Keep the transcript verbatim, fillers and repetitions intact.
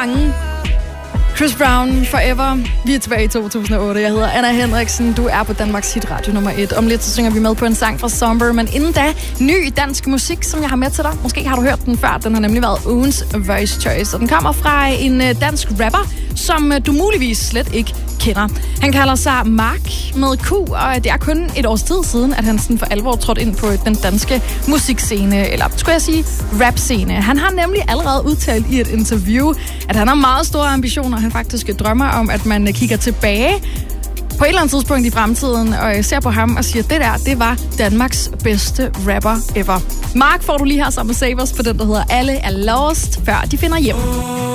mange. Chris Brown, Forever. Vi er tilbage i to tusind og otte. Jeg hedder Anna Henriksen. Du er på Danmarks Hit Radio nummer et. Om lidt så synger vi med på en sang fra Somber. Men inden da, ny dansk musik, som jeg har med til dig. Måske har du hørt den før. Den har nemlig været ugens Voice Choice. Og den kommer fra en dansk rapper, som du muligvis slet ikke kender. Han kalder sig Mark med Q, og det er kun et års tid siden, at han sådan for alvor trådte ind på den danske musikscene, eller skulle jeg sige rapscene. Han har nemlig allerede udtalt i et interview, at han har meget store ambitioner. Han faktisk drømmer om, at man kigger tilbage på et eller andet tidspunkt i fremtiden, og ser på ham og siger, at det der, det var Danmarks bedste rapper ever. Mark får du lige her sammen med Savers på den, der hedder Alle er Lost, før de finder hjem.